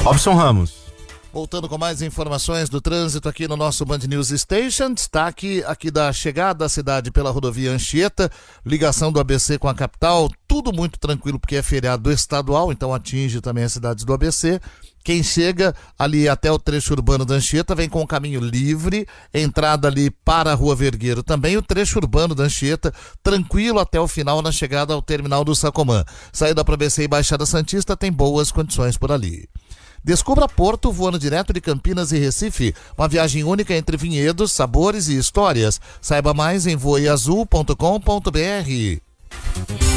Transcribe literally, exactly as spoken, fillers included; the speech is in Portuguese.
Robson Ramos. Voltando com mais informações do trânsito aqui no nosso Band News Station, destaque aqui da chegada à cidade pela rodovia Anchieta, ligação do A B C com a capital, tudo muito tranquilo porque é feriado estadual, então atinge também as cidades do A B C. Quem chega ali até o trecho urbano da Anchieta vem com o caminho livre, entrada ali para a Rua Vergueiro também, o trecho urbano da Anchieta tranquilo até o final na chegada ao terminal do Sacomã. Saída para A B C e Baixada Santista tem boas condições por ali. Descubra Porto voando direto de Campinas e Recife, uma viagem única entre vinhedos, sabores e histórias. Saiba mais em voe azul ponto com ponto br.